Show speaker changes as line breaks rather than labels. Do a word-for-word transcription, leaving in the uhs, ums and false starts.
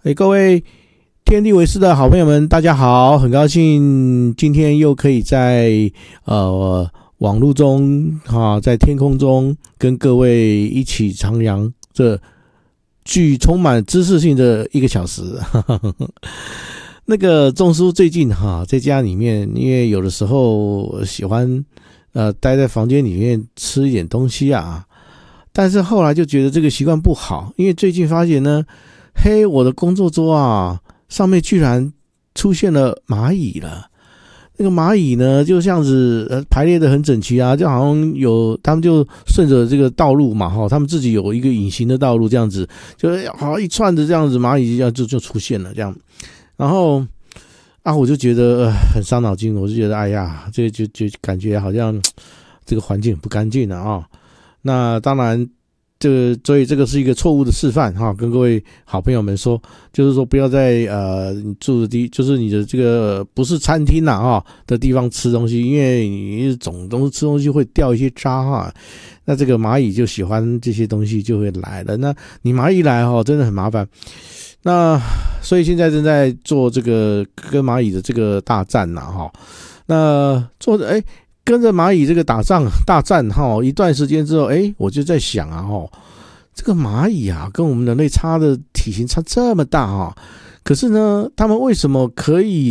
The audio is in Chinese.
哎，各位天地为师的好朋友们，大家好，很高兴今天又可以在呃网络中哈、啊，在天空中跟各位一起徜徉这具充满知识性的一个小时。那个仲叔最近哈、啊，在家里面，因为有的时候喜欢呃待在房间里面吃一点东西啊，但是后来就觉得这个习惯不好，因为最近发现呢，嘿，我的工作桌啊上面居然出现了蚂蚁了。那个蚂蚁呢，就这样子呃排列的很整齐啊，就好像有他们就顺着这个道路嘛哈，他们自己有一个隐形的道路，这样子就好一串的这样子蚂蚁就就就出现了这样，然后啊我就觉得、呃、很伤脑筋，我就觉得哎呀，这就就感觉好像这个环境很不干净了啊。那当然。这个，所以这个是一个错误的示范哈，跟各位好朋友们说，就是说不要在呃你住的地，就是你的这个不是餐厅呐哈的地方吃东西，因为你总东西吃东西会掉一些渣哈，那这个蚂蚁就喜欢这些东西就会来了，那你蚂蚁来哈真的很麻烦，那所以现在正在做这个跟蚂蚁的这个大战呐哈，那做的哎。跟着蚂蚁这个打仗大战哈，一段时间之后，哎，我就在想啊，哈，这个蚂蚁啊，跟我们人类差的体型差这么大哈，可是呢，他们为什么可以